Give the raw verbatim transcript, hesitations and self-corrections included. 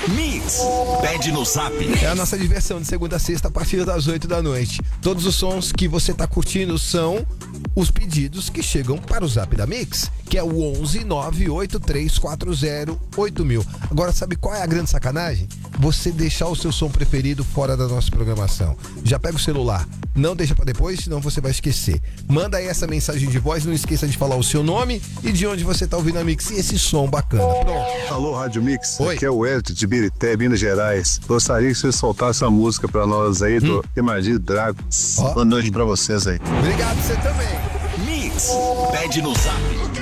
Mix, pede no zap. É a nossa diversão de segunda a sexta a partir das oito da noite. Todos os sons que você tá curtindo são os pedidos que chegam para o zap da Mix, que é o onze nove oito três quatro zero oito mil. Agora, sabe qual é a grande sacanagem? Você deixar o seu som preferido fora da nossa programação. Já pega o celular, não deixa pra depois, senão você vai esquecer. Manda aí essa mensagem de voz, não esqueça de falar o seu nome e de onde você tá ouvindo a Mix e esse som bacana. Pronto. Alô, Rádio Mix. Oi. Aqui é o Elton de Birité, Minas Gerais. Gostaria que você soltasse uma música pra nós aí do hum. Imagine Dragons. Ó. Boa noite pra vocês aí. Obrigado, você também. Mix, pede no zap.